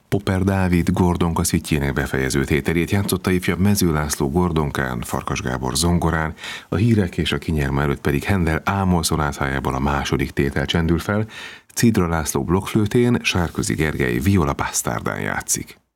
Popper Dávid Gordonka szüttyének befejező tételét játszotta ifjabb Mező László gordonkán, Farkas Gábor zongorán, a hírek és a kinyelme előtt pedig Händel Ámol szonátájából a második tétel csendül fel, Cidra László blokkflőtén, Sárközi Gergely viola bastárdán játszik.